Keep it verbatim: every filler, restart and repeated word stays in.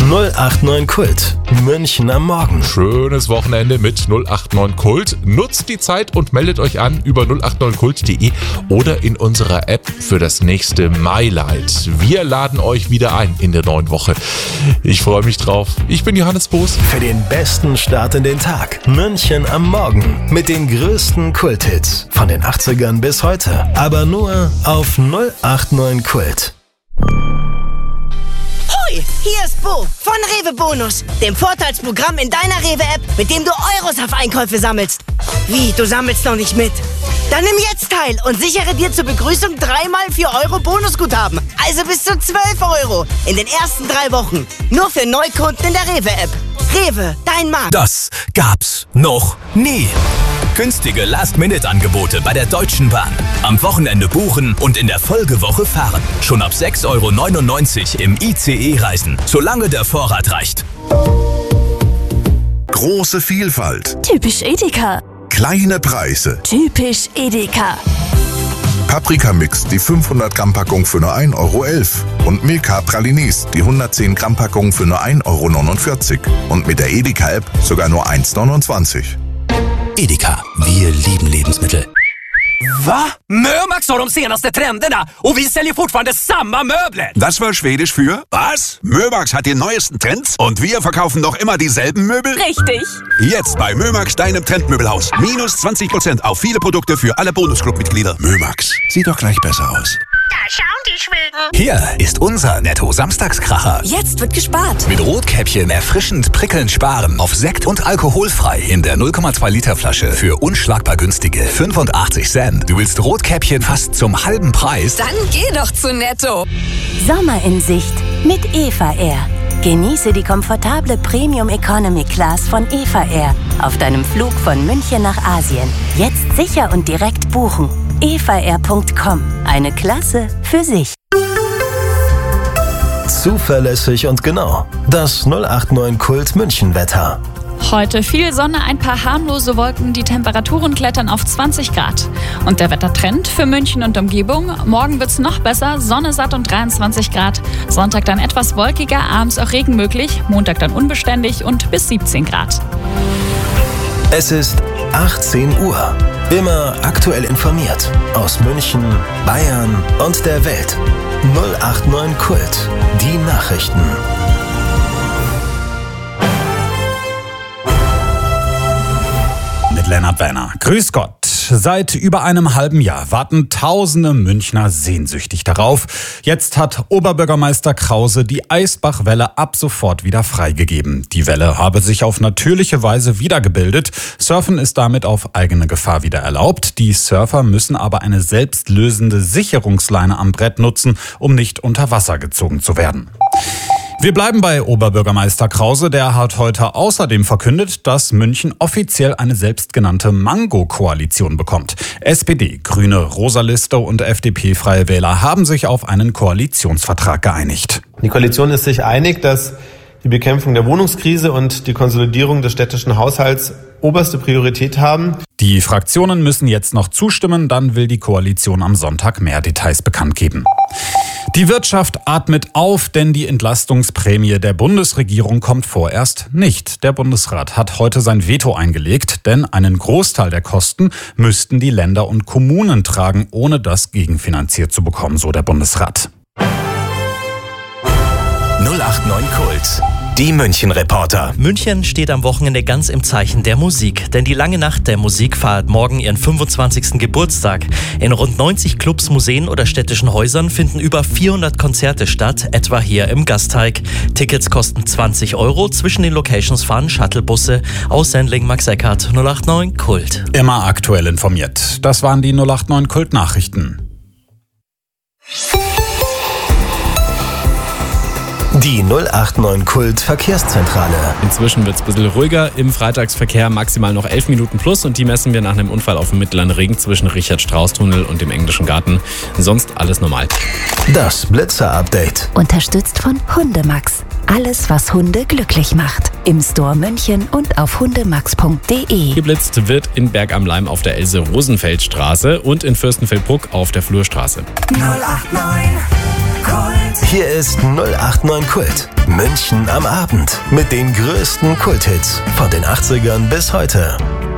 null acht neun Kult. München am Morgen. Schönes Wochenende mit null acht neun Kult. Nutzt die Zeit und meldet euch an über null acht neun kult punkt de oder in unserer App für das nächste MyLight. Wir laden euch wieder ein in der neuen Woche. Ich freue mich drauf. Ich bin Johannes Boos. Für den besten Start in den Tag. München am Morgen. Mit den größten Kulthits. Von den achtzigern bis heute. Aber nur auf null acht neun Kult. Hoi, hier ist Bo von Rewe Bonus, dem Vorteilsprogramm in deiner Rewe-App, mit dem du Euros auf Einkäufe sammelst. Wie, du sammelst noch nicht mit? Dann nimm jetzt teil und sichere dir zur Begrüßung dreimal vier Euro Bonusguthaben. Also bis zu zwölf Euro in den ersten drei Wochen. Nur für Neukunden in der Rewe-App. Rewe, dein Markt. Das gab's noch nie. Günstige Last-Minute-Angebote bei der Deutschen Bahn. Am Wochenende buchen und in der Folgewoche fahren. Schon ab sechs Euro neunundneunzig im I C E reisen, solange der Vorrat reicht. Große Vielfalt. Typisch Edeka. Kleine Preise. Typisch Edeka. Paprikamix, die fünfhundert Gramm Packung für nur ein Euro elf. Und Milka Pralines, die hundertzehn Gramm Packung für nur ein Euro neunundvierzig. Und mit der Edeka-App sogar nur eins neunundzwanzig. Edeka, wir lieben Lebensmittel. Va? Mömax har de senaste trenderna och vi säljer fortfarande samma möbler. Das war schwedisch für was? Mömax hat die neuesten Trends und wir verkaufen noch immer dieselben Möbel? Richtig. Jetzt bei Mömax, deinem Trendmöbelhaus. Minus zwanzig Prozent auf viele Produkte für alle Bonusclub-Mitglieder. Mömax, sieht doch gleich besser aus. Da schauen die Schweden. Hier ist unser Netto-Samstagskracher. Jetzt wird gespart. Mit Rotkäppchen erfrischend prickelnd sparen auf Sekt und alkoholfrei in der null Komma zwei Liter Flasche für unschlagbar günstige fünfundachtzig Cent. Du willst Rotkäppchen fast zum halben Preis? Dann geh doch zu Netto. Sommer in Sicht mit Eva Air. Genieße die komfortable Premium Economy Class von Eva Air auf deinem Flug von München nach Asien. Jetzt sicher und direkt buchen. eva air punkt com. Eine Klasse für sich. Zuverlässig und genau. Das null acht neun Kult München Wetter. Heute viel Sonne, ein paar harmlose Wolken, die Temperaturen klettern auf zwanzig Grad. Und der Wettertrend für München und Umgebung: morgen wird's noch besser, Sonne satt und dreiundzwanzig Grad. Sonntag dann etwas wolkiger, abends auch Regen möglich, Montag dann unbeständig und bis siebzehn Grad. Es ist achtzehn Uhr. Immer aktuell informiert aus München, Bayern und der Welt. null acht neun Kult. Die Nachrichten. Mit Lennart Werner. Grüß Gott. Seit über einem halben Jahr warten tausende Münchner sehnsüchtig darauf. Jetzt hat Oberbürgermeister Krause die Eisbachwelle ab sofort wieder freigegeben. Die Welle habe sich auf natürliche Weise wiedergebildet. Surfen ist damit auf eigene Gefahr wieder erlaubt. Die Surfer müssen aber eine selbstlösende Sicherungsleine am Brett nutzen, um nicht unter Wasser gezogen zu werden. Wir bleiben bei Oberbürgermeister Krause. Der hat heute außerdem verkündet, dass München offiziell eine selbstgenannte Mango-Koalition bekommt. S P D, Grüne, Rosa-Liste und F D P-Freie Wähler haben sich auf einen Koalitionsvertrag geeinigt. Die Koalition ist sich einig, dass die Bekämpfung der Wohnungskrise und die Konsolidierung des städtischen Haushalts oberste Priorität haben. Die Fraktionen müssen jetzt noch zustimmen, dann will die Koalition am Sonntag mehr Details bekannt geben. Die Wirtschaft atmet auf, denn die Entlastungsprämie der Bundesregierung kommt vorerst nicht. Der Bundesrat hat heute sein Veto eingelegt, denn einen Großteil der Kosten müssten die Länder und Kommunen tragen, ohne das gegenfinanziert zu bekommen, so der Bundesrat. null acht neun Kult. Die München-Reporter. München steht am Wochenende ganz im Zeichen der Musik, denn die lange Nacht der Musik feiert morgen ihren fünfundzwanzigsten Geburtstag. In rund neunzig Clubs, Museen oder städtischen Häusern finden über vierhundert Konzerte statt, etwa hier im Gasteig. Tickets kosten zwanzig Euro, zwischen den Locations fahren Shuttlebusse. Aus Sendling, Max Eckhardt, null acht neun Kult. Immer aktuell informiert. Das waren die null acht neun Kult-Nachrichten. Die null acht neun Kult Verkehrszentrale. Inzwischen wird es ein bisschen ruhiger im Freitagsverkehr, maximal noch elf Minuten plus und die messen wir nach einem Unfall auf dem Mittleren Ring zwischen Richard-Strauß-Tunnel und dem Englischen Garten. Sonst alles normal. Das Blitzer-Update. Unterstützt von Hundemax. Alles, was Hunde glücklich macht. Im Store München und auf hundemax punkt de. Geblitzt wird in Berg am Laim auf der Else-Rosenfeld-Straße und in Fürstenfeldbruck auf der Flurstraße. null acht neun Kult. Hier ist null acht neun Kult. München am Abend mit den größten Kulthits von den achtzigern bis heute.